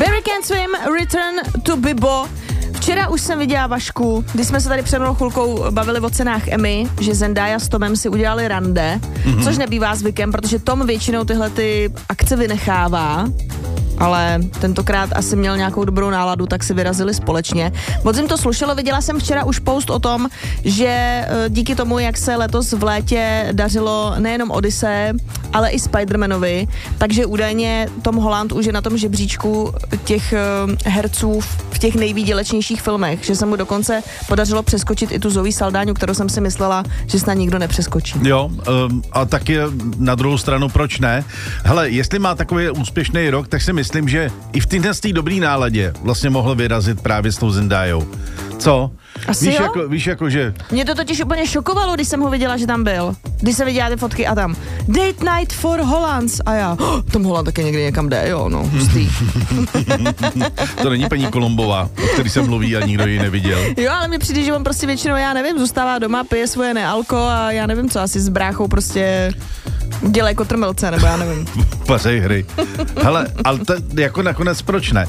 Barry Can't Swim, Return to Bibo. Včera už jsem viděla, Vašku, když jsme se tady před mnou chvilkou bavili o cenách Emmy, že Zendaya s Tomem si udělali rande, což nebývá zvykem, protože Tom většinou tyhle ty akce vynechává, ale tentokrát asi měl nějakou dobrou náladu, tak si vyrazili společně. Moc jim to slušelo, viděla jsem včera už post o tom, že díky tomu, jak se letos v létě dařilo nejenom Odyssey, ale i Spider-Manovi, takže údajně Tom Holland už je na tom žebříčku těch herců v těch nejvýdělečnějších filmech, že se mu dokonce podařilo přeskočit i tu Zoe Saldáňu, kterou jsem si myslela, že snad nikdo nepřeskočí. Jo, a taky na druhou stranu, proč ne? Hele, jestli má takový úspěšný rok, tak si myslím, že i v téhle dobrý náladě vlastně mohl vyrazit právě s tou Zendayou. Co? Asi Víš, jako, že... Mě to totiž úplně šokovalo, když jsem ho viděla, že tam byl. Když jsem viděla ty fotky a tam Date Night for Hollands a já, Tom Holland taky někdy někam jde, jo, no, hustý. To není paní Kolombová, o který se mluví a nikdo ji neviděl. Jo, ale mi přijde, že on prostě většinou, já nevím, zůstává doma, pije svoje nealko a já nevím co, asi s bráchou prostě dělají kotrmelce, nebo já nevím. Pařej hry. Hele, ale to jako nakonec proč ne?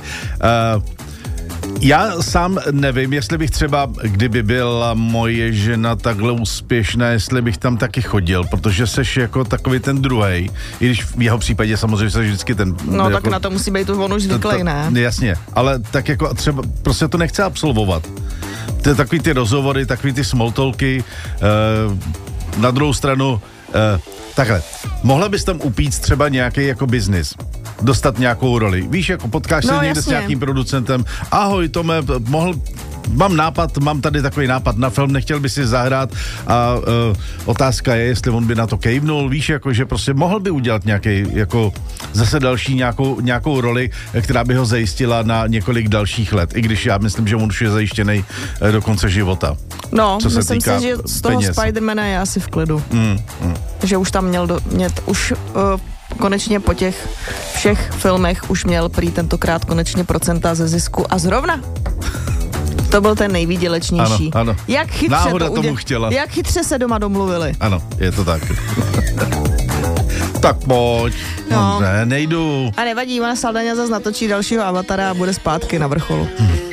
Já sám nevím, jestli bych třeba, kdyby byla moje žena takhle úspěšná, jestli bych tam taky chodil, protože seš jako takový ten druhej, i když v jeho případě samozřejmě seš vždycky ten... No jako, tak na to musí být on už zvyklý, ne? Jasně, ale tak jako třeba prostě to nechce absolvovat. To je takový ty rozhovory, takový ty small talky, na druhou stranu, takhle, mohla bys tam upít třeba nějaký jako biznis, dostat nějakou roli. Víš, jako potkáš se někde jasně. s nějakým producentem. Ahoj, Tome, mám tady takový nápad na film, nechtěl by si zahrát a otázka je, jestli on by na to kejvnul, víš, jako, že prostě mohl by udělat nějaký, jako zase další nějakou roli, která by ho zajistila na několik dalších let, i když já myslím, že on už je zajištěný do konce života. No, myslím si, že z toho peněz. Spidermana je asi v klidu. Že už tam měl konečně po těch všech filmech už měl prý tentokrát konečně procenta ze zisku a zrovna to byl ten nejvýdělečnější. Ano. Jak chytře Náhoda tomu chtěla. Jak chytře se doma domluvili. Ano, je to tak. Tak pojď. No. Nejdu. A nevadí, ona Saldaňa zase natočí dalšího Avatara a bude zpátky na vrcholu.